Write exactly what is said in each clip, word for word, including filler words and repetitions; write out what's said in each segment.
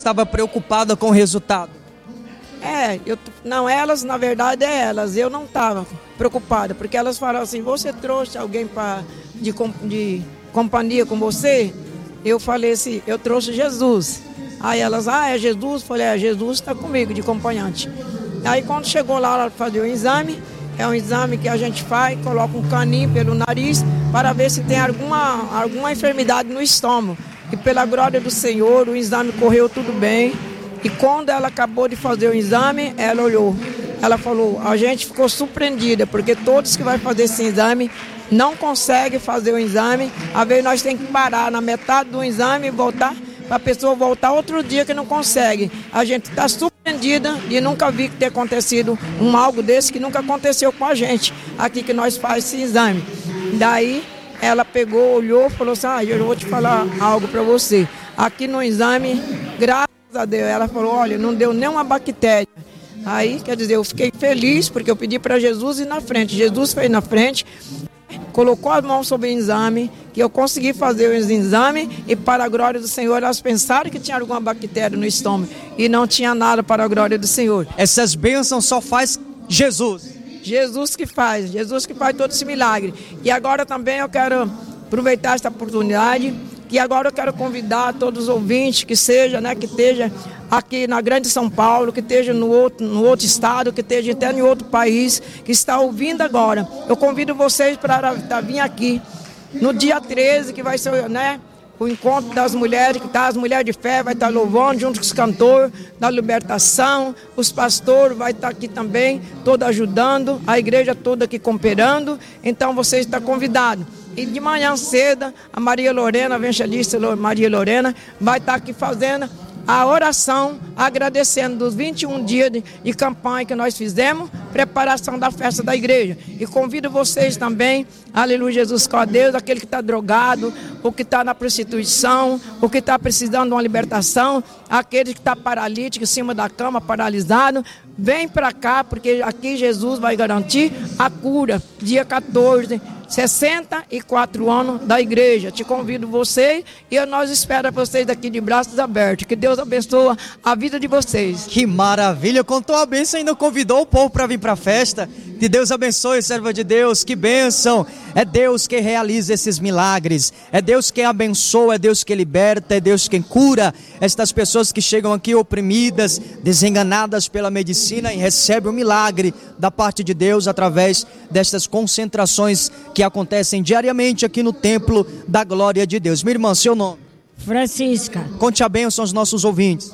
estava preocupada com o resultado? É, eu, não, elas, na verdade, é elas. Eu não estava preocupada, porque elas falaram assim, você trouxe alguém pra, de, de companhia com você? Eu falei assim, eu trouxe Jesus. Aí elas, ah, é Jesus? Eu falei, é, Jesus está comigo, de acompanhante. Aí quando chegou lá para fazer o exame, é um exame que a gente faz, coloca um caninho pelo nariz para ver se tem alguma, alguma enfermidade no estômago. E pela glória do Senhor, o exame correu tudo bem. E quando ela acabou de fazer o exame, ela olhou. Ela falou, a gente ficou surpreendida, porque todos que vão fazer esse exame não conseguem fazer o exame. Às vezes nós temos que parar na metade do exame e voltar, para a pessoa voltar outro dia que não consegue. A gente está surpreendida e nunca vi que ter acontecido um algo desse que nunca aconteceu com a gente, aqui que nós fazemos esse exame. Daí ela pegou, olhou e falou assim, ah, eu vou te falar algo para você. Aqui no exame, graças a Deus, ela falou, olha, não deu nenhuma bactéria. Aí, quer dizer, eu fiquei feliz porque eu pedi para Jesus ir na frente. Jesus foi na frente, colocou as mãos sobre o exame, que eu consegui fazer o exame e para a glória do Senhor, elas pensaram que tinha alguma bactéria no estômago e não tinha nada para a glória do Senhor. Essas bênçãos só faz Jesus. Jesus que faz, Jesus que faz todo esse milagre. E agora também eu quero aproveitar esta oportunidade, que agora eu quero convidar todos os ouvintes que seja, né, que esteja aqui na Grande São Paulo, que esteja no outro, no outro estado, que esteja até em outro país, que está ouvindo agora. Eu convido vocês para vir aqui no dia treze, que vai ser, né, o encontro das mulheres, que tá, as mulheres de fé vai estar louvando junto com os cantores da libertação, os pastores vai estar aqui também, todos ajudando, a igreja toda aqui cooperando. Então você está convidado. E de manhã cedo, a Maria Lorena, a evangelista Maria Lorena, vai estar aqui fazendo a oração, agradecendo dos vinte e um dias de, de campanha que nós fizemos, preparação da festa da igreja. E convido vocês também, aleluia, Jesus com a Deus, aquele que está drogado, o que está na prostituição, o que está precisando de uma libertação, aquele que está paralítico, em cima da cama, paralisado, vem para cá, porque aqui Jesus vai garantir a cura, dia quatorze, sessenta e quatro anos da igreja. Te convido vocês e nós esperamos vocês aqui de braços abertos. Que Deus abençoe a vida de vocês. Que maravilha, contou a bênção e ainda convidou o povo para vir para a festa. Que Deus abençoe, serva de Deus, que bênção. É Deus que realiza esses milagres, é Deus quem abençoa, é Deus que liberta, é Deus quem cura estas pessoas que chegam aqui oprimidas, desenganadas pela medicina e recebem o milagre da parte de Deus através destas concentrações que acontecem diariamente aqui no Templo da Glória de Deus. Minha irmã, seu nome? Francisca. Conte a bênção aos nossos ouvintes.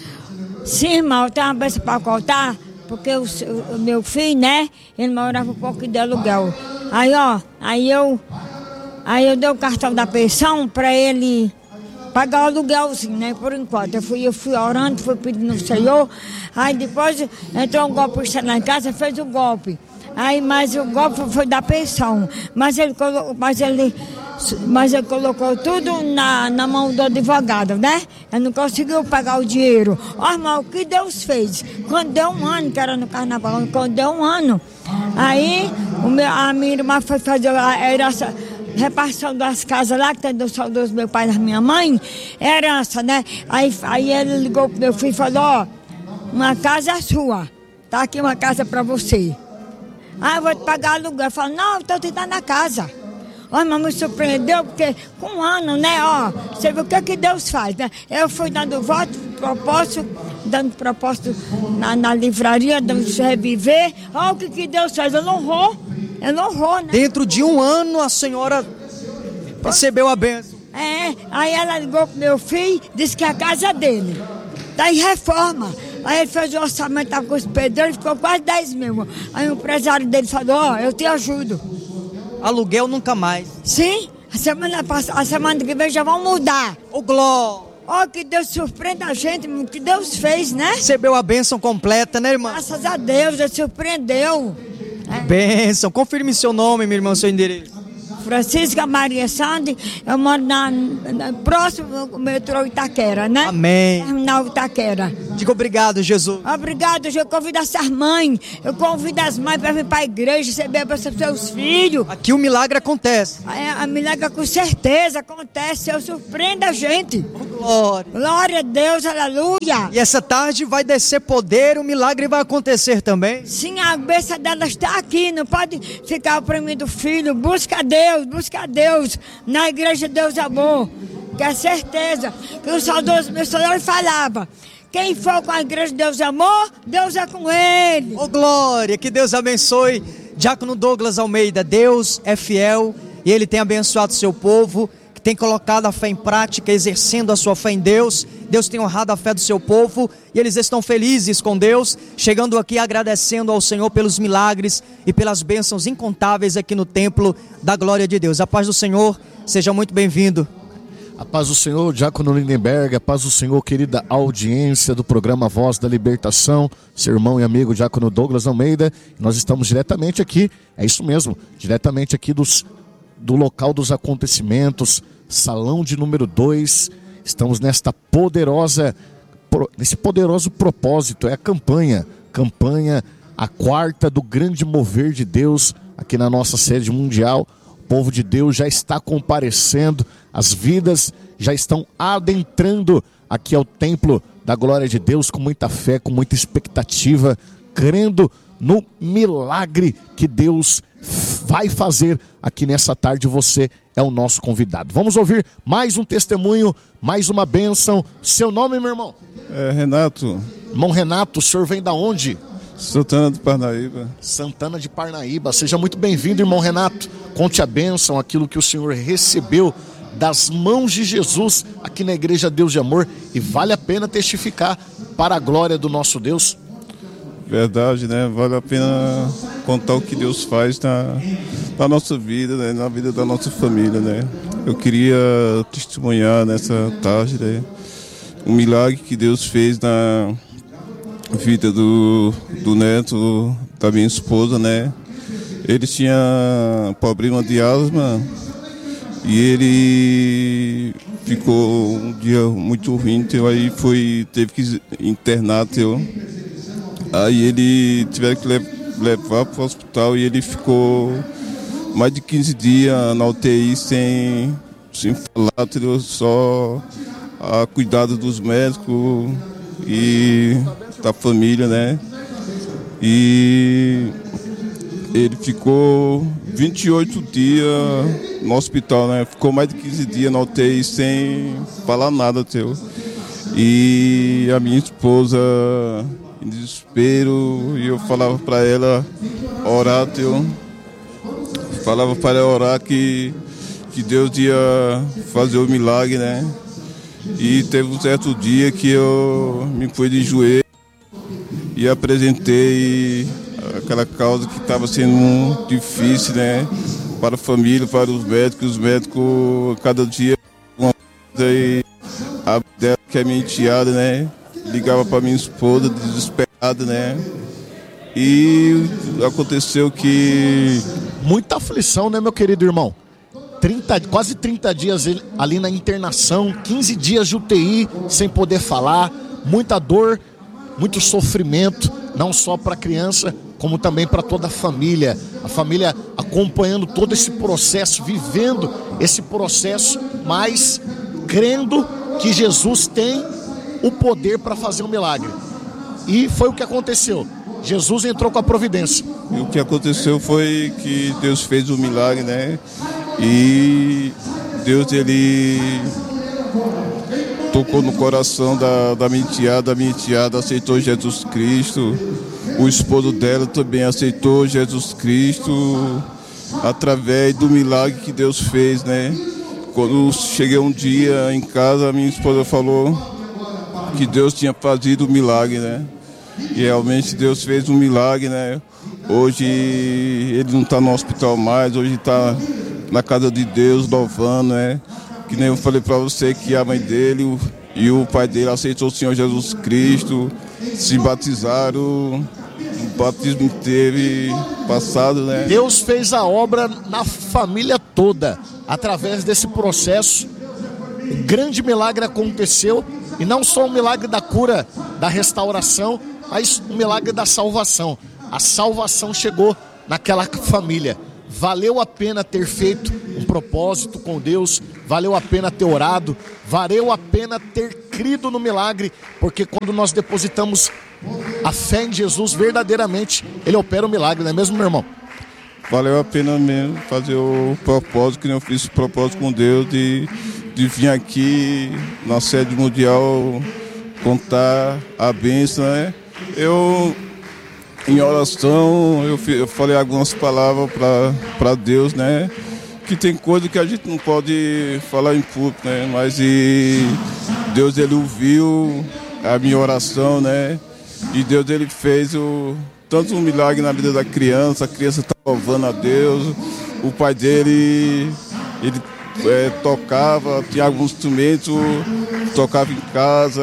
Sim, irmão, eu tenho uma bênção para contar, porque o, o meu filho, né, ele morava um pouco de aluguel. Aí, ó, aí eu, aí eu dei o cartão da pensão para ele pagar o aluguelzinho, né, por enquanto. Eu fui, eu fui orando, fui pedindo no Senhor, aí depois entrou um golpe lá em casa, fez o golpe. Aí, mas o golpe foi da pensão, mas ele colocou, mas ele, mas ele colocou tudo na, na mão do advogado, né? Ele não conseguiu pagar o dinheiro. Ó, irmão, o que Deus fez? Quando deu um ano, que era no carnaval, quando deu um ano, aí o meu, a minha irmã foi fazer a herança, repartição das casas lá, que tem do saudoso meu pai e da minha mãe, herança, né? Aí, aí ele ligou pro meu filho e falou, ó, uma casa é sua, tá aqui uma casa pra você. Ah, eu vou te pagar aluguel. Eu falo, não, então você tá na casa. Ó, mas me surpreendeu, porque com um ano, né, ó, você vê o que que Deus faz, né? Eu fui dando voto, propósito, dando propósito na, na livraria, dando reviver. Ó, o que que Deus faz, ele honrou, ele honrou, né? Dentro de um ano a senhora recebeu a bênção. É, aí ela ligou pro meu filho, disse que a casa é dele, tá em reforma. Aí ele fez o orçamento, tava com os pedreiros, ficou quase dez mil. Aí o empresário dele falou, ó, oh, eu te ajudo. Aluguel nunca mais. Sim, a semana, a semana que vem já vão mudar. Ô, Gló! Ó, oh, que Deus surpreenda a gente, o que Deus fez, né? Recebeu a bênção completa, né, irmã? Graças a Deus, ele surpreendeu. É. Bênção, confirme seu nome, minha irmã, seu endereço. Francisca Maria Sandy, eu moro na, na, próximo do metrô Itaquera, né? Amém. Terminal Itaquera. Diga obrigado, Jesus. Obrigado, eu convido essas mães, eu convido as mães para vir para a igreja, receber para seus filhos. Aqui o milagre acontece. A, a milagre com certeza acontece, eu surpreendo a gente. Glória. Glória a Deus, aleluia. E essa tarde vai descer poder, o milagre vai acontecer também. Sim, a cabeça dela está aqui, não pode ficar oprimindo o filho. Busca Deus, busca Deus. Na igreja Deus é bom. Que é certeza que o saudoso missionário falava: quem for com a igreja Deus é amor, Deus é com ele. Ô glória, que Deus abençoe. Diácono Douglas Almeida, Deus é fiel e Ele tem abençoado o seu povo, que tem colocado a fé em prática, exercendo a sua fé em Deus. Deus tem honrado a fé do seu povo e eles estão felizes com Deus, chegando aqui agradecendo ao Senhor pelos milagres e pelas bênçãos incontáveis aqui no templo da glória de Deus. A paz do Senhor, seja muito bem-vindo. A paz do Senhor, Diácono Lindenberg, a paz do Senhor, querida audiência do programa Voz da Libertação, seu irmão e amigo Diácono Douglas Almeida. Nós estamos diretamente aqui, é isso mesmo, diretamente aqui dos, do local dos acontecimentos, salão de número dois. Estamos nesta poderosa, nesse poderoso propósito, é a campanha, campanha, a quarta do grande mover de Deus aqui na nossa sede mundial. O povo de Deus já está comparecendo, as vidas já estão adentrando aqui ao templo da glória de Deus com muita fé, com muita expectativa, crendo no milagre que Deus vai fazer aqui nessa tarde. Você é o nosso convidado. Vamos ouvir mais um testemunho, mais uma bênção. Seu nome, meu irmão? É Renato. Irmão Renato, o senhor vem da onde? Santana de Parnaíba. Santana de Parnaíba. Seja muito bem-vindo, irmão Renato. Conte a bênção, aquilo que o senhor recebeu das mãos de Jesus aqui na Igreja Deus de Amor, e vale a pena testificar para a glória do nosso Deus. Verdade, né? Vale a pena contar o que Deus faz na, na nossa vida, né? Na vida da nossa família, né? Eu queria testemunhar nessa tarde, né? O milagre que Deus fez na vida do, do neto da minha esposa, né? Ele tinha problema de asma e ele ficou um dia muito ruim, então aí foi, teve que internar, então. Aí ele tiveram que levar para o hospital e ele ficou mais de quinze dias na U T I sem, sem falar, entendeu? Só a cuidado dos médicos e da família, né? E ele ficou vinte e oito dias no hospital, né? Ficou mais de quinze dias na U T I sem falar nada, entendeu? E a minha esposa em desespero, e eu falava para ela orar, teu, falava para ela orar que, que Deus ia fazer o milagre, né? E teve um certo dia que eu me pus de joelho e apresentei aquela causa que estava sendo muito difícil, né? Para a família, para os médicos, os médicos cada dia uma coisa, e a dela, que é minha enteada, né? Ligava para minha esposa, desesperada, né? E aconteceu que... Muita aflição, né, meu querido irmão? trinta, quase trinta dias ali na internação, quinze dias de U T I, sem poder falar, muita dor, muito sofrimento, não só para a criança, como também para toda a família. A família acompanhando todo esse processo, vivendo esse processo, mas crendo que Jesus tem o poder para fazer um milagre. E foi o que aconteceu. Jesus entrou com a providência. E o que aconteceu foi que Deus fez o milagre, né? E Deus, ele tocou no coração da, da minha enteada, a minha enteada aceitou Jesus Cristo. O esposo dela também aceitou Jesus Cristo através do milagre que Deus fez, né? Quando cheguei um dia em casa, a minha esposa falou que Deus tinha fazido o milagre, né? E realmente Deus fez um milagre, né? Hoje ele não está no hospital mais, hoje está na casa de Deus louvando, né? Que nem eu falei para você que a mãe dele e o pai dele aceitou o Senhor Jesus Cristo, se batizaram batismo que teve passado, né? Deus fez a obra na família toda, através desse processo. Um grande milagre aconteceu, e não só o milagre da cura, da restauração, mas o milagre da salvação. A salvação chegou naquela família. Valeu a pena ter feito um propósito com Deus, valeu a pena ter orado, valeu a pena ter crido no milagre, porque quando nós depositamos a fé em Jesus verdadeiramente, Ele opera o milagre, não é mesmo, meu irmão? Valeu a pena mesmo fazer o propósito, que eu fiz o propósito com Deus de, de vir aqui na sede mundial contar a bênção, né? Eu, em oração, eu, eu falei algumas palavras para Deus, né? Que tem coisa que a gente não pode falar em público, né? Mas e Deus, Ele ouviu a minha oração, né? E Deus, Ele fez o, tanto um milagre na vida da criança, a criança está louvando a Deus, o pai dele, ele é, tocava, tinha alguns instrumentos, tocava em casa,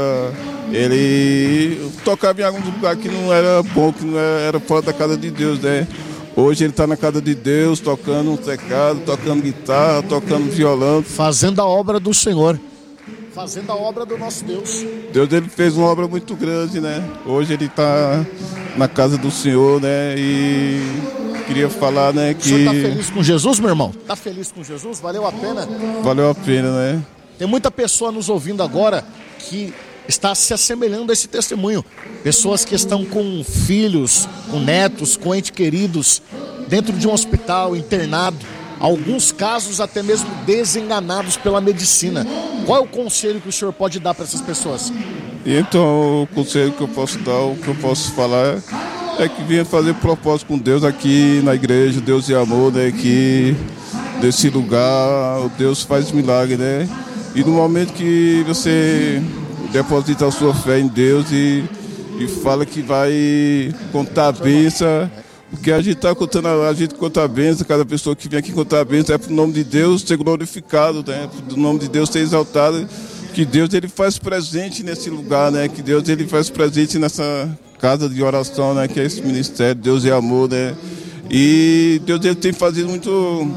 ele tocava em algum lugar que não era bom, que não era, era fora da casa de Deus, né? Hoje ele está na casa de Deus, tocando um teclado, tocando guitarra, tocando violão. Fazendo a obra do Senhor, fazendo a obra do nosso Deus. Deus, Ele fez uma obra muito grande, né? Hoje ele está na casa do Senhor, né? E queria falar, né, que... O senhor está feliz com Jesus, meu irmão? Está feliz com Jesus? Valeu a pena? Valeu a pena, né? Tem muita pessoa nos ouvindo agora que está se assemelhando a esse testemunho. Pessoas que estão com filhos, com netos, com entes queridos, dentro de um hospital, internado. Alguns casos até mesmo desenganados pela medicina. Qual é o conselho que o senhor pode dar para essas pessoas? Então, o conselho que eu posso dar, o que eu posso falar é que venha fazer propósito com Deus aqui na igreja, Deus e Amor, né? Que desse lugar, o Deus faz milagre, né? E no momento que você deposita a sua fé em Deus e, e fala que vai contar a bênção, porque a gente está contando, a gente conta a bênção, cada pessoa que vem aqui contar a bênção é para o nome de Deus ser glorificado, né? Para o nome de Deus ser exaltado, que Deus, Ele faz presente nesse lugar, né? Que Deus, Ele faz presente nessa casa de oração, né? Que é esse ministério, Deus é amor, né? E Deus, Ele tem fazido muito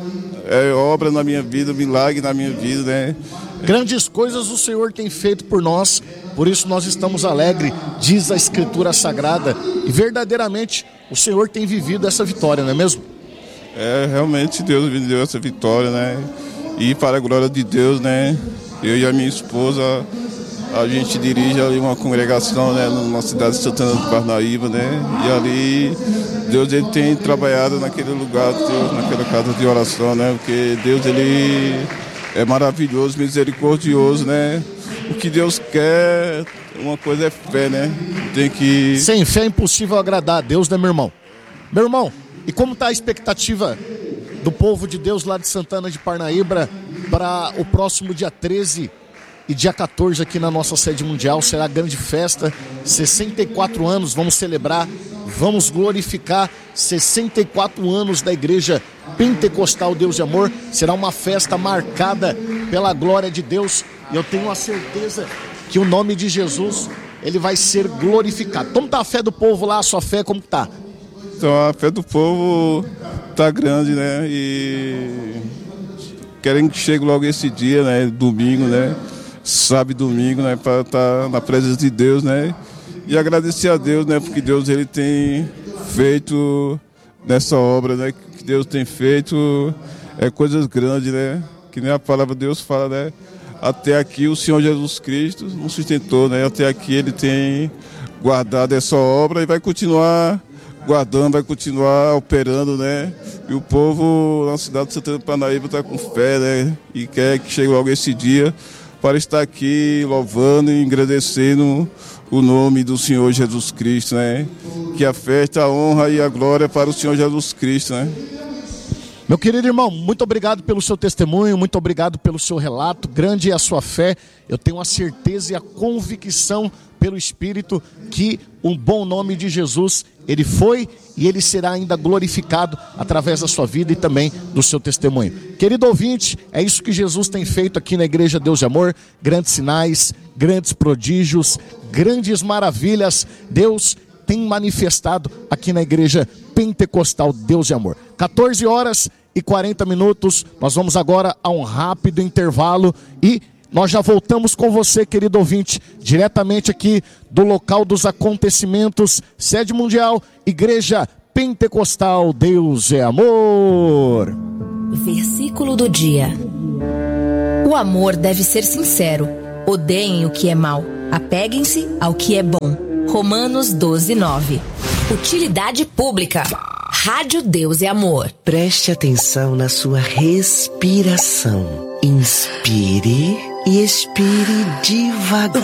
é, obra na minha vida, milagre na minha vida, né? Grandes coisas o Senhor tem feito por nós, por isso nós estamos alegres, diz a Escritura Sagrada, e verdadeiramente o Senhor tem vivido essa vitória, não é mesmo? É, realmente Deus me deu essa vitória, né? E para a glória de Deus, né? Eu e a minha esposa, a gente dirige ali uma congregação, né? Na cidade de Santana do Parnaíba, né? E ali Deus, Ele tem trabalhado naquele lugar, Deus, naquela casa de oração, né? Porque Deus, Ele é maravilhoso, misericordioso, né? O que Deus quer, uma coisa é fé, né? Tem que... Sem fé é impossível agradar a Deus, né, meu irmão? Meu irmão, e como está a expectativa do povo de Deus lá de Santana de Parnaíba para o próximo dia treze e dia quatorze aqui na nossa sede mundial? Será a grande festa, sessenta e quatro anos, vamos celebrar, vamos glorificar sessenta e quatro anos da Igreja Pentecostal Deus de Amor. Será uma festa marcada pela glória de Deus, e eu tenho a certeza que o nome de Jesus, Ele vai ser glorificado. Como está a fé do povo lá, a sua fé, como está? Então, a fé do povo está grande, né? E querem que chegue logo esse dia, né? Domingo, né? Sábado e domingo, né? Para estar na presença de Deus, né? E agradecer a Deus, né? Porque Deus, Ele tem feito nessa obra, né? Que Deus tem feito é coisas grandes, né? Que nem a palavra de Deus fala, né? Até aqui o Senhor Jesus Cristo nos sustentou, né? Até aqui Ele tem guardado essa obra e vai continuar guardando, vai continuar operando, né? E o povo na cidade de Santana do Parnaíba está com fé, né? E quer que chegue logo esse dia para estar aqui louvando e agradecendo o nome do Senhor Jesus Cristo, né? Que a festa, a honra e a glória para o Senhor Jesus Cristo, né? Meu querido irmão, muito obrigado pelo seu testemunho, muito obrigado pelo seu relato. Grande é a sua fé. Eu tenho a certeza e a convicção pelo Espírito que o bom nome de Jesus, Ele foi e Ele será ainda glorificado através da sua vida e também do seu testemunho. Querido ouvinte, é isso que Jesus tem feito aqui na Igreja Deus de Amor. Grandes sinais, grandes prodígios, grandes maravilhas. Deus tem manifestado aqui na Igreja Pentecostal Deus e Amor. quatorze horas e quarenta minutos, nós vamos agora a um rápido intervalo e nós já voltamos com você, querido ouvinte, diretamente aqui do local dos acontecimentos, sede mundial, Igreja Pentecostal Deus é Amor. Versículo do dia. O amor deve ser sincero. Odeiem o que é mal. Apeguem-se ao que é bom. Romanos doze, nove. Utilidade pública. Rádio Deus é Amor. Preste atenção na sua respiração. Inspire e expire devagar.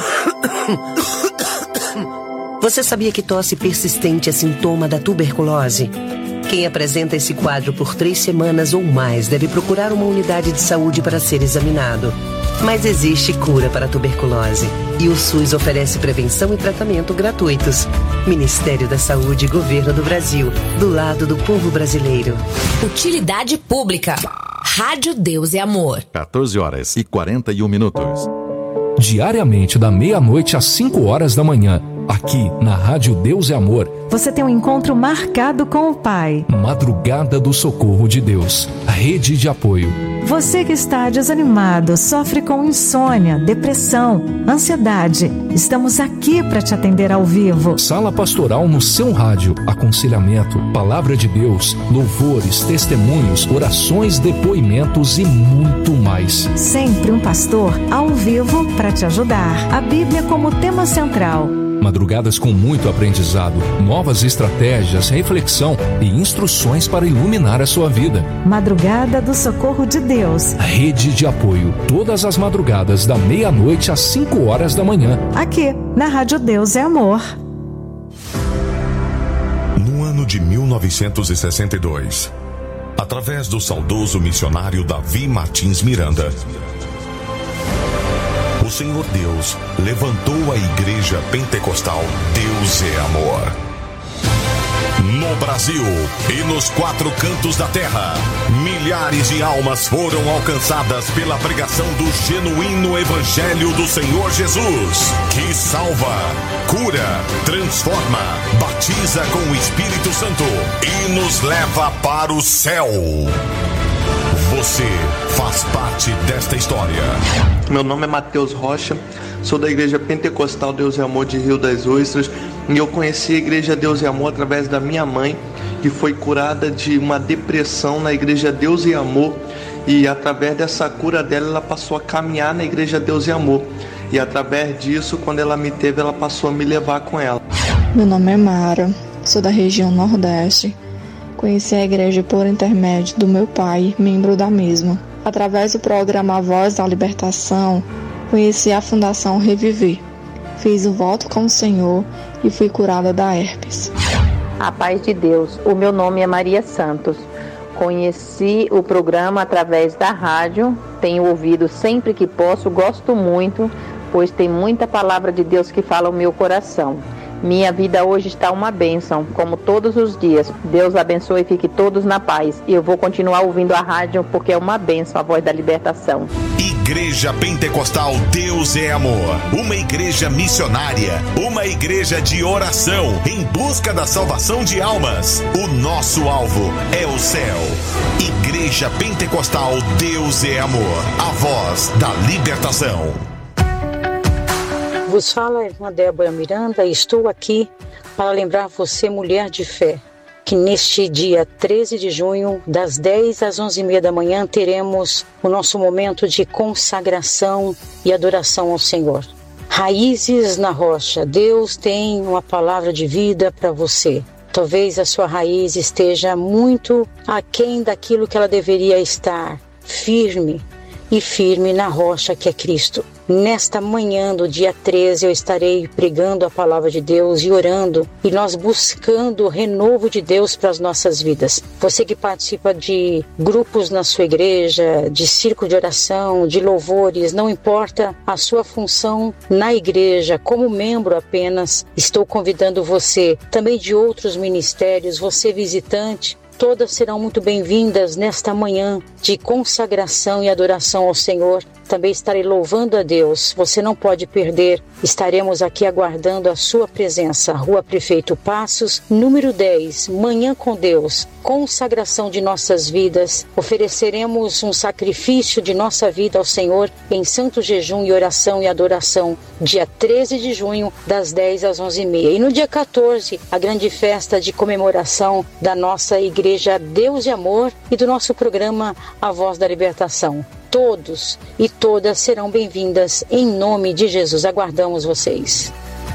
Você sabia que tosse persistente é sintoma da tuberculose? Quem apresenta esse quadro por três semanas ou mais deve procurar uma unidade de saúde para ser examinado. Mas existe cura para a tuberculose e o SUS oferece prevenção e tratamento gratuitos. Ministério da Saúde e Governo do Brasil, do lado do povo brasileiro. Utilidade pública. Rádio Deus é Amor. quatorze horas e quarenta e um minutos. Diariamente da meia-noite às cinco horas da manhã, aqui na Rádio Deus é Amor, você tem um encontro marcado com o Pai. Madrugada do Socorro de Deus, rede de apoio. Você que está desanimado, sofre com insônia, depressão, ansiedade, estamos aqui para te atender ao vivo. Sala pastoral no seu rádio, aconselhamento, palavra de Deus, louvores, testemunhos, orações, depoimentos e muito mais. Sempre um pastor ao vivo para te ajudar. A Bíblia como tema central. Madrugadas com muito aprendizado, novas estratégias, reflexão e instruções para iluminar a sua vida. Madrugada do Socorro de Deus. Rede de apoio, todas as madrugadas da meia-noite às cinco horas da manhã. Aqui, na Rádio Deus é Amor. No ano de mil novecentos e sessenta e dois, através do saudoso missionário Davi Martins Miranda, o Senhor Deus levantou a Igreja Pentecostal Deus é Amor. No Brasil e nos quatro cantos da terra, milhares de almas foram alcançadas pela pregação do genuíno Evangelho do Senhor Jesus, que salva, cura, transforma, batiza com o Espírito Santo e nos leva para o céu. Você faz parte desta história. Meu nome é Matheus Rocha, sou da Igreja Pentecostal Deus e Amor de Rio das Ostras e eu conheci a Igreja Deus e Amor através da minha mãe, que foi curada de uma depressão na Igreja Deus e Amor, e através dessa cura dela, ela passou a caminhar na Igreja Deus e Amor, e através disso, quando ela me teve, ela passou a me levar com ela. Meu nome é Mara, sou da região Nordeste. Conheci a igreja por intermédio do meu pai, membro da mesma. Através do programa Voz da Libertação, conheci a Fundação Reviver. Fiz o voto com o Senhor e fui curada da herpes. A paz de Deus, o meu nome é Maria Santos. Conheci o programa através da rádio, tenho ouvido sempre que posso, gosto muito, pois tem muita palavra de Deus que fala ao meu coração. Minha vida hoje está uma bênção, como todos os dias. Deus abençoe e fique todos na paz. E eu vou continuar ouvindo a rádio porque é uma bênção, a Voz da Libertação. Igreja Pentecostal Deus é Amor. Uma igreja missionária. Uma igreja de oração em busca da salvação de almas. O nosso alvo é o céu. Igreja Pentecostal Deus é Amor. A Voz da Libertação. Vos fala a irmã Débora Miranda e estou aqui para lembrar você, mulher de fé, que neste dia treze de junho, das dez às onze e meia da manhã, teremos o nosso momento de consagração e adoração ao Senhor. Raízes na rocha. Deus tem uma palavra de vida para você. Talvez a sua raiz esteja muito aquém daquilo que ela deveria estar. Firme e firme na rocha que é Cristo. Nesta manhã do dia treze eu estarei pregando a palavra de Deus e orando e nós buscando o renovo de Deus para as nossas vidas. Você que participa de grupos na sua igreja, de círculo de oração, de louvores, não importa a sua função na igreja, como membro apenas, estou convidando você, também de outros ministérios, você visitante, Todas serão muito bem-vindas nesta manhã de consagração e adoração ao Senhor. Também estarei louvando a Deus. Você não pode perder. Estaremos aqui aguardando a sua presença. Rua Prefeito Passos, número dez, Manhã com Deus. Consagração de nossas vidas. Ofereceremos um sacrifício de nossa vida ao Senhor em santo jejum e oração e adoração. Dia treze de junho, das dez às onze e meia. E no dia quatorze, a grande festa de comemoração da nossa Igreja Deus e Amor e do nosso programa A Voz da Libertação. Todos e todas serão bem-vindas em nome de Jesus. Aguardamos vocês.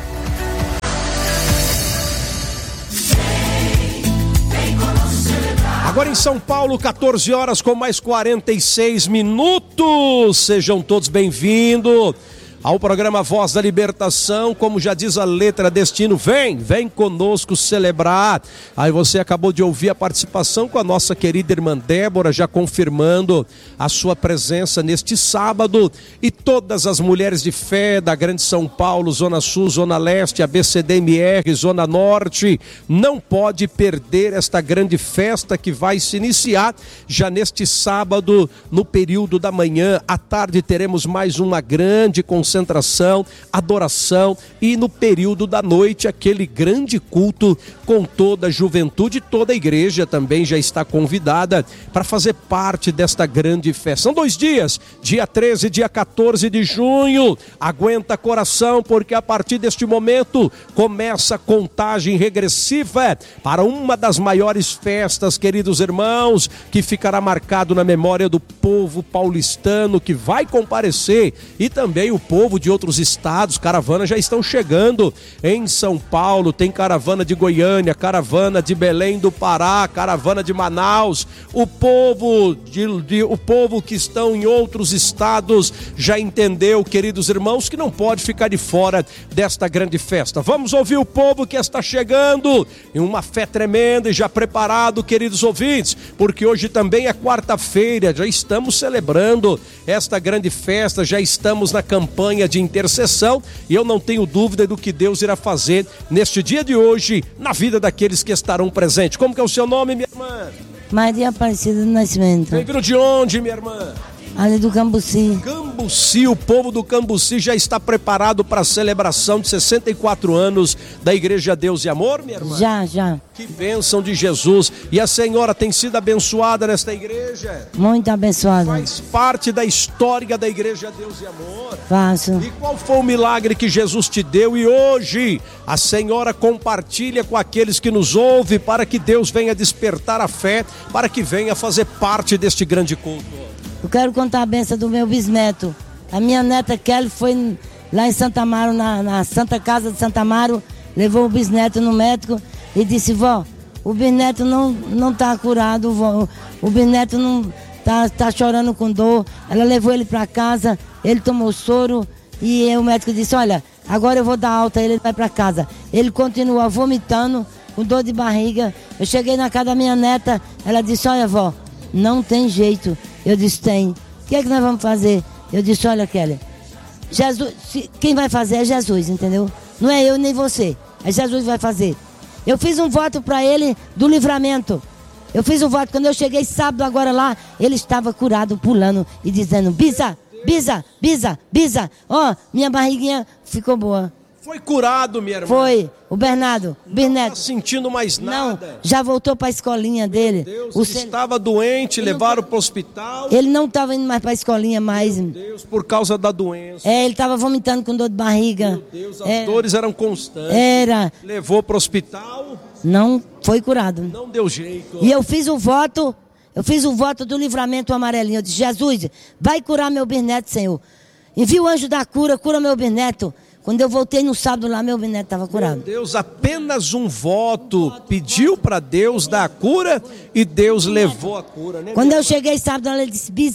Agora em São Paulo, quatorze horas com mais quarenta e seis minutos. Sejam todos bem-vindos ao programa Voz da Libertação. Como já diz a letra destino, vem, vem conosco celebrar. Aí você acabou de ouvir a participação com a nossa querida irmã Débora, já confirmando a sua presença neste sábado. E todas as mulheres de fé da Grande São Paulo, Zona Sul, Zona Leste, A B C D M R, Zona Norte, não pode perder esta grande festa que vai se iniciar já neste sábado, no período da manhã. À tarde teremos mais uma grande concentração concentração, adoração e no período da noite aquele grande culto com toda a juventude. Toda a igreja também já está convidada para fazer parte desta grande festa. São dois dias, dia treze e dia quatorze de junho. Aguenta coração, porque a partir deste momento começa a contagem regressiva para uma das maiores festas, queridos irmãos, que ficará marcado na memória do povo paulistano que vai comparecer, e também o povo de outros estados. Caravanas já estão chegando em São Paulo, tem caravana de Goiânia, caravana de Belém do Pará, caravana de Manaus. O povo, de, de, o povo que estão em outros estados já entendeu, queridos irmãos, que não pode ficar de fora desta grande festa. Vamos ouvir o povo que está chegando em uma fé tremenda e já preparado, queridos ouvintes, porque hoje também é quarta-feira, já estamos celebrando esta grande festa, já estamos na campanha de intercessão, e eu não tenho dúvida do que Deus irá fazer neste dia de hoje na vida daqueles que estarão presentes. Como que é o seu nome, minha irmã? Maria Aparecida do Nascimento. Vem vindo de onde, minha irmã? Ali do Cambuci. Cambuci, o povo do Cambuci já está preparado para a celebração de sessenta e quatro anos da Igreja Deus e Amor, minha irmã? Já, já. Que bênção de Jesus. E a senhora tem sido abençoada nesta igreja? Muito abençoada. Faz parte da história da Igreja Deus e Amor? Faço. E qual foi o milagre que Jesus te deu? E hoje a senhora compartilha com aqueles que nos ouvem, para que Deus venha despertar a fé, para que venha fazer parte deste grande culto. Eu quero contar a benção do meu bisneto. A minha neta Kelly foi lá em Santa Amaro, na, na Santa Casa de Santa Amaro, levou o bisneto no médico e disse: vó, o bisneto não, não tá curado, vó. O bisneto não tá, tá chorando com dor. Ela levou ele para casa, ele tomou soro e o médico disse: olha, agora eu vou dar alta, ele vai para casa. Ele continua vomitando, com dor de barriga. Eu cheguei na casa da minha neta, ela disse: olha, vó, não tem jeito. Eu disse: tem. O que é que nós vamos fazer? Eu disse: olha, Kelly, Jesus, quem vai fazer é Jesus, entendeu? Não é eu nem você, é Jesus que vai fazer. Eu fiz um voto para ele do livramento. Eu fiz um voto, quando eu cheguei sábado agora lá, ele estava curado, pulando e dizendo: bisa, bisa, bisa, bisa. Ó, oh, minha barriguinha ficou boa. Foi curado, minha irmã? Foi. O Bernardo, o Berneto. Não tá sentindo mais nada? Não, já voltou para a escolinha dele. Meu Deus, o ele estava doente, levaram para o hospital. Ele não estava indo mais para a escolinha mais. Meu Deus, por causa da doença. É, ele estava vomitando com dor de barriga. Meu Deus, as é. dores eram constantes. Era. Levou para o hospital. Não foi curado. Não deu jeito. E eu fiz o voto, eu fiz o voto do livramento amarelinho. Eu disse: Jesus, vai curar meu bisneto, Senhor. Envia o anjo da cura, cura meu bisneto. Quando eu voltei no sábado lá, meu bisneto estava curado. Meu Deus, apenas um voto. Pediu para Deus dar a cura e Deus levou a cura, né? Quando eu cheguei sábado, ela disse: Bisa,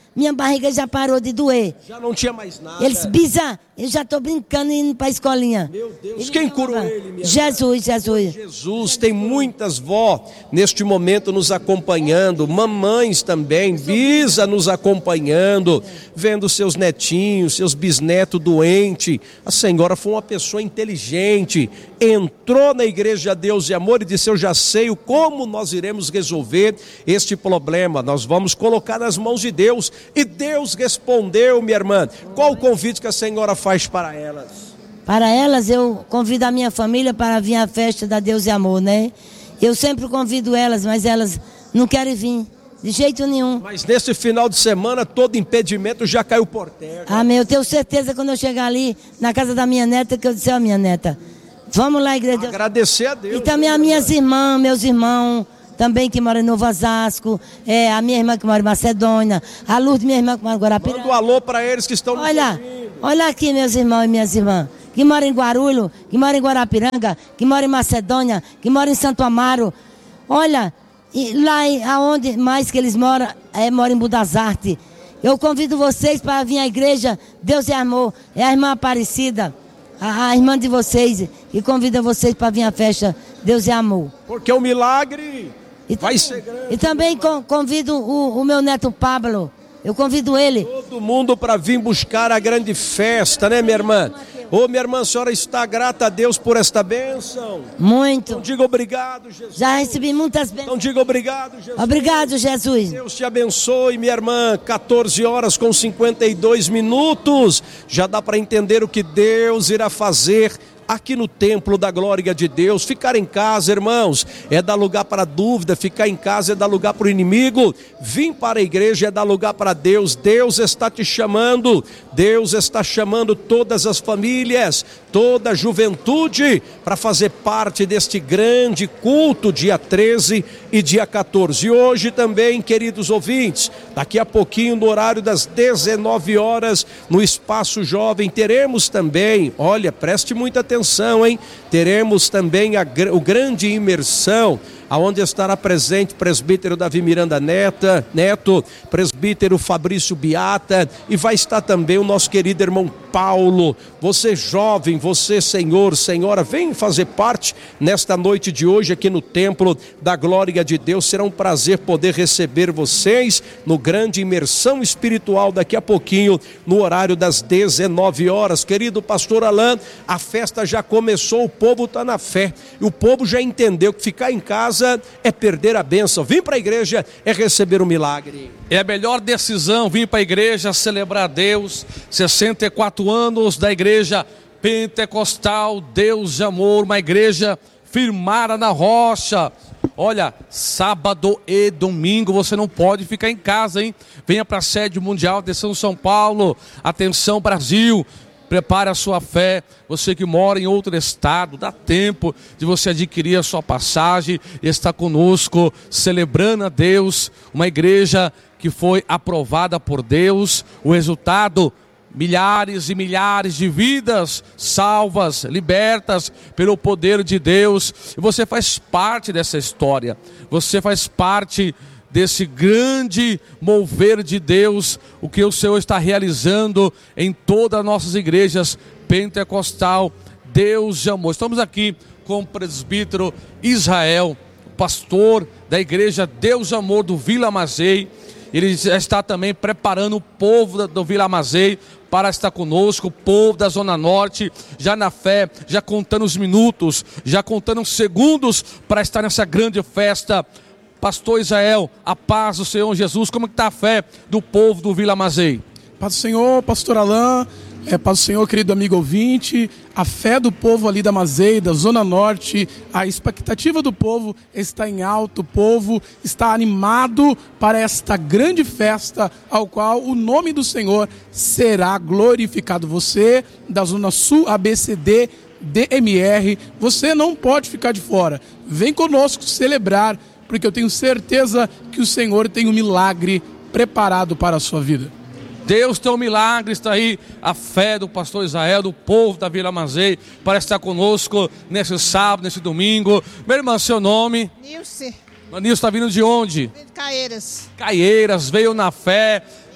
minha barriga já parou de doer. Já não tinha mais nada. Eles, Bisa, eu já estou brincando e indo para a escolinha. Meu Deus, quem curou ele, minha Jesus, Jesus. Jesus, tem muitas vó neste momento nos acompanhando, mamães também, Bisa nos acompanhando, vendo seus netinhos, seus bisnetos doentes. A senhora foi uma pessoa inteligente, entrou na Igreja Deus e Amor e disse: eu já sei como nós iremos resolver este problema, nós vamos colocar nas mãos de Deus. E Deus respondeu, minha irmã. Qual o convite que a senhora faz para elas? Para elas, eu convido a minha família para vir à festa da Deus e Amor, né? Eu sempre convido elas, mas elas não querem vir, de jeito nenhum. Mas nesse final de semana, todo impedimento já caiu por terra. Amém, eu tenho certeza quando eu chegar ali, na casa da minha neta, que eu disse: ó, minha neta, vamos lá, igreja. Agradecer a Deus. E também as minhas irmãs, meus irmãos, também que moram em Novo Osasco, é, a minha irmã que mora em Macedônia, a Lourdes, minha irmã que mora em Guarapiranga. Manda um alô para eles que estão nos Olha, ouvindo. Olha aqui, meus irmãos e minhas irmãs, que moram em Guarulhos, que moram em Guarapiranga, que moram em Macedônia, que moram em Santo Amaro. Olha, e lá em- aonde mais que eles moram, é, moram em Budas Artes. Eu convido vocês para vir à igreja Deus é Amor, é a irmã Aparecida, a, a irmã de vocês, e convida vocês para vir à festa Deus é Amor. Porque o milagre E vai também, ser grande. e também con- convido o, o meu neto Pablo, eu convido ele. Todo mundo para vir buscar a grande festa, né, minha irmã? Ô, minha irmã, a senhora está grata a Deus por esta bênção? Muito. Então diga obrigado, Jesus. Já recebi muitas bênçãos. Então diga obrigado, Jesus. Obrigado, Jesus. Deus te abençoe, minha irmã. quatorze horas com cinquenta e dois minutos. Já dá para entender o que Deus irá fazer aqui no templo da glória de Deus. Ficar em casa, irmãos, é dar lugar para dúvida. Ficar em casa é dar lugar para o inimigo. Vir para a igreja é dar lugar para Deus. Deus está te chamando. Deus está chamando todas as famílias, toda a juventude para fazer parte deste grande culto dia treze e dia quatorze. E hoje também, queridos ouvintes, daqui a pouquinho no horário das dezenove horas, no Espaço Jovem, teremos também, olha, preste muita atenção, hein? Teremos também a, o grande imersão, aonde estará presente o presbítero Davi Miranda Neta, Neto, presbítero Fabrício Beata, e vai estar também o nosso querido irmão Paulo. Você jovem, você senhor, senhora, vem fazer parte nesta noite de hoje aqui no Templo da Glória de Deus. Será um prazer poder receber vocês no grande imersão espiritual daqui a pouquinho, no horário das dezenove horas. Querido pastor Alain, a festa já começou, o povo está na fé, e o povo já entendeu que ficar em casa é perder a bênção, vir para a igreja é receber o milagre. É a melhor decisão vir para a igreja celebrar a Deus. Sessenta e quatro anos da igreja pentecostal Deus de Amor, uma igreja firmada na rocha. Olha, sábado e domingo você não pode ficar em casa, hein? Venha para a sede mundial, atenção São Paulo, atenção Brasil. Prepare a sua fé, você que mora em outro estado, dá tempo de você adquirir a sua passagem e estar conosco, celebrando a Deus, uma igreja que foi aprovada por Deus, o resultado, milhares e milhares de vidas salvas, libertas pelo poder de Deus, e você faz parte dessa história, você faz parte desse grande mover de Deus, o que o Senhor está realizando em todas as nossas igrejas pentecostal, Deus de Amor. Estamos aqui com o presbítero Israel, pastor da igreja Deus de Amor do Vila Mazei. Ele já está também preparando o povo do Vila Mazei para estar conosco, o povo da Zona Norte, já na fé, já contando os minutos, já contando os segundos para estar nessa grande festa. Pastor Israel, a paz do Senhor Jesus, como está a fé do povo do Vila Mazei? Paz do Senhor, pastor Alain, é, paz do Senhor, querido amigo ouvinte, a fé do povo ali da Mazei, da Zona Norte, a expectativa do povo está em alto, o povo está animado para esta grande festa, ao qual o nome do Senhor será glorificado. Você, da Zona Sul, A B C D, D M R, você não pode ficar de fora, vem conosco celebrar, porque eu tenho certeza que o Senhor tem um milagre preparado para a sua vida. Deus tem um milagre, está aí a fé do pastor Israel, do povo da Vila Mazei, para estar conosco nesse sábado, nesse domingo. Meu irmão, seu nome? Nilce. Nilce está vindo de onde? De Caieiras. Caieiras, veio na fé.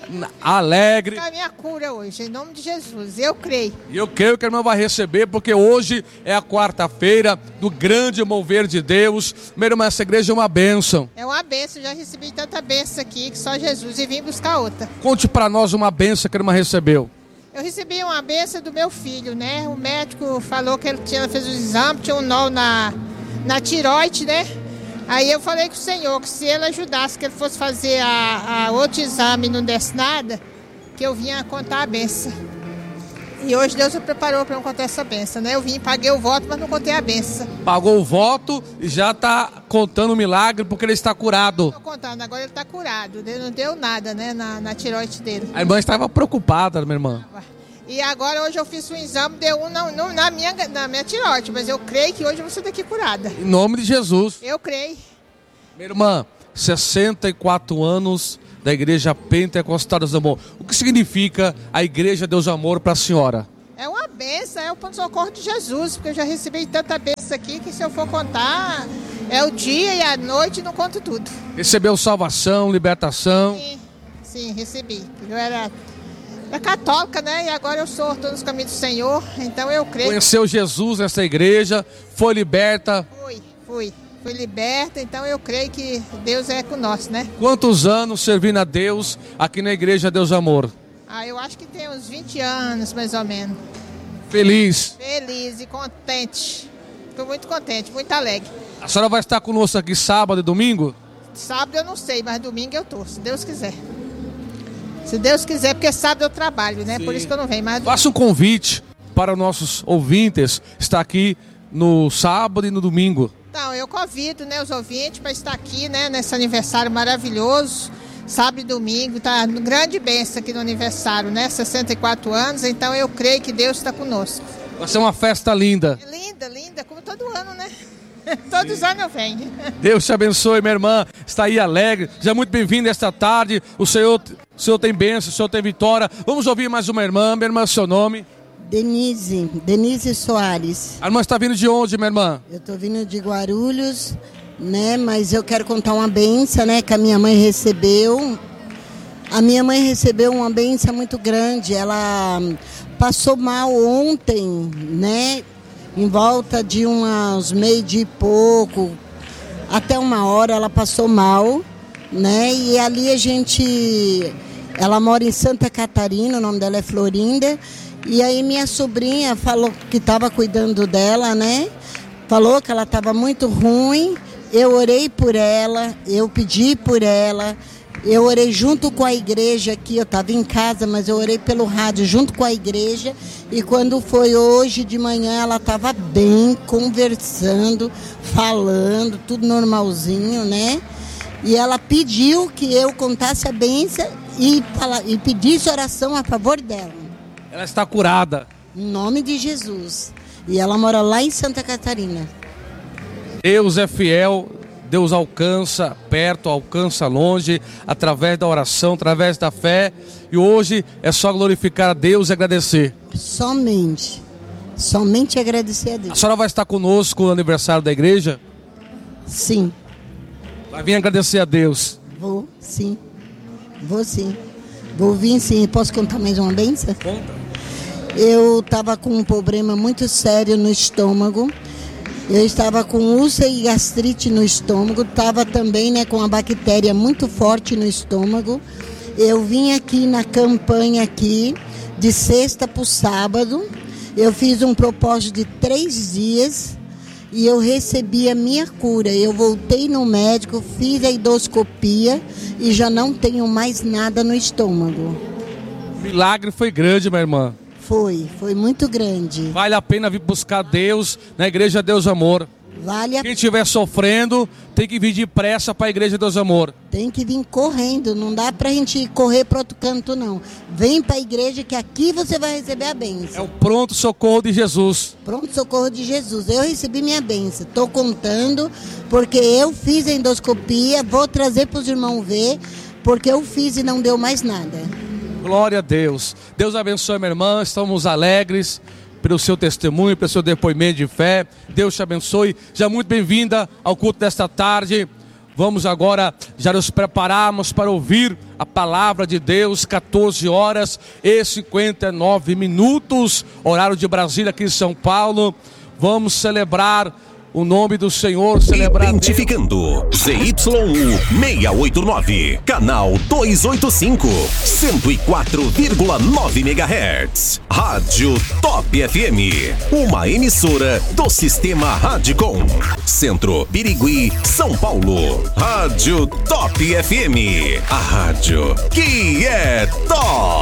alegre. A minha cura hoje, em nome de Jesus, eu creio. E eu creio que a irmã vai receber, porque hoje é a quarta-feira do grande mover de Deus. Minha irmã, essa igreja é uma bênção. É uma bênção, já recebi tanta bênção aqui que só Jesus e vim buscar outra. Conte para nós uma bênção que a irmã recebeu. Eu recebi uma bênção do meu filho, né? O médico falou que ele tinha, fez os exames, tinha um nó na, na tiroide, né? Aí eu falei com o Senhor que se ele ajudasse, que ele fosse fazer a, a outro exame e não desse nada, que eu vinha contar a benção. E hoje Deus me preparou para eu contar essa benção, né? Eu vim, paguei o voto, mas não contei a benção. Pagou o voto e já está contando o milagre porque ele está curado. Estou contando, agora ele está curado. Ele não deu nada, né, na, na tiroide dele. A irmã estava preocupada, minha irmã. E agora hoje eu fiz um exame, deu um na, na, minha, na minha tiroide, mas eu creio que hoje eu vou sair daqui curada. Em nome de Jesus. Eu creio. Minha irmã, sessenta e quatro anos da Igreja Pentecostal Deus Amor. O que significa a Igreja Deus Amor para a senhora? É uma benção, é o ponto-socorro de Jesus, porque eu já recebi tanta benção aqui que se eu for contar, é o dia e a noite, não conto tudo. Recebeu salvação, libertação? Sim, sim, recebi. Eu era... É católica, né? E agora eu sou, estou nos caminhos do Senhor, então eu creio. Conheceu Jesus nessa igreja, foi liberta? Fui, fui. Fui liberta, então eu creio que Deus é com nós, né? Quantos anos servindo a Deus aqui na Igreja Deus Amor? Ah, eu acho que tem uns vinte anos, mais ou menos. Feliz? Feliz e contente. Estou muito contente, muito alegre. A senhora vai estar conosco aqui sábado e domingo? Sábado eu não sei, mas domingo eu estou, se Deus quiser. Se Deus quiser, porque sábado eu trabalho, né? Sim. Por isso que eu não venho mais. Faça um convite para os nossos ouvintes estar aqui no sábado e no domingo. Então, eu convido, né, os ouvintes para estar aqui, né, nesse aniversário maravilhoso, sábado e domingo, tá no grande bênção aqui no aniversário, né, sessenta e quatro anos, então eu creio que Deus está conosco. Vai ser uma festa linda. Linda, linda, como todo ano, né? Todos os anos eu venho. Deus te abençoe, minha irmã. Está aí alegre. Já muito bem-vinda esta tarde. O Senhor, o Senhor tem bênção, o Senhor tem vitória. Vamos ouvir mais uma irmã. Minha irmã, seu nome? Denise, Denise Soares. A irmã está vindo de onde, minha irmã? Eu estou vindo de Guarulhos, né? Mas eu quero contar uma benção, né? Que a minha mãe recebeu. A minha mãe recebeu uma benção muito grande. Ela passou mal ontem, né? Em volta de umas meio dia e pouco, até uma hora ela passou mal, né? E ali a gente, ela mora em Santa Catarina, o nome dela é Florinda. E aí minha sobrinha falou que estava cuidando dela, né? Falou que ela estava muito ruim. Eu orei por ela, eu pedi por ela. Eu orei junto com a igreja aqui, eu estava em casa, mas eu orei pelo rádio junto com a igreja. E quando foi hoje de manhã, ela estava bem, conversando, falando, tudo normalzinho, né? E ela pediu que eu contasse a bênção e, e pedisse oração a favor dela. Ela está curada. Em nome de Jesus. E ela mora lá em Santa Catarina. Deus é fiel. Deus alcança perto, alcança longe, através da oração, através da fé. E hoje é só glorificar a Deus e agradecer. Somente. Somente agradecer a Deus. A senhora vai estar conosco no aniversário da igreja? Sim. Vai vir agradecer a Deus? Vou, sim. Vou sim. Vou vir sim. Posso contar mais uma benção? Conta. Eu estava com um problema muito sério no estômago. Eu estava com úlcera e gastrite no estômago, estava também, né, com uma bactéria muito forte no estômago. Eu vim aqui na campanha aqui, de sexta para o sábado. Eu fiz um propósito de três dias e eu recebi a minha cura. Eu voltei no médico, fiz a endoscopia e já não tenho mais nada no estômago. O milagre foi grande, minha irmã. Foi, foi muito grande. Vale a pena vir buscar Deus na Igreja Deus Amor. Vale a... Quem estiver sofrendo, tem que vir depressa para a Igreja Deus Amor. Tem que vir correndo, não dá pra gente correr para outro canto não. Vem para a igreja que aqui você vai receber a bênção. É o pronto socorro de Jesus. Pronto socorro de Jesus. Eu recebi minha bênção. Estou contando porque eu fiz a endoscopia, vou trazer para os irmãos ver, porque eu fiz e não deu mais nada. Glória a Deus. Deus abençoe, minha irmã. Estamos alegres pelo seu testemunho, pelo seu depoimento de fé. Deus te abençoe. Já muito bem-vinda ao culto desta tarde. Vamos agora já nos prepararmos para ouvir a palavra de Deus, quatorze horas e cinquenta e nove minutos, horário de Brasília, aqui em São Paulo. Vamos celebrar o nome do Senhor, celebrar Identificando Z Y U seis oito nove, canal duzentos e oitenta e cinco, cento e quatro vírgula nove megahertz. Rádio Top F M, uma emissora do Sistema Radicom. Centro, Birigui, São Paulo. Rádio Top F M, a rádio que é top.